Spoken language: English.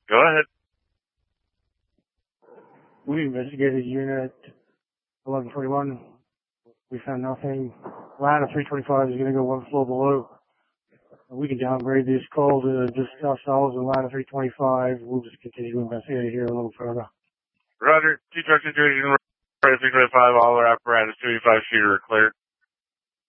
Go ahead. We investigated unit 1121. We found nothing. Ladder 325 is going to go one floor below. We can downgrade this call to just ourselves and ladder 325. We'll just continue to investigate here a little further. Roger. 2 truck situation, ladder 325, all our apparatus 285 shooter are clear.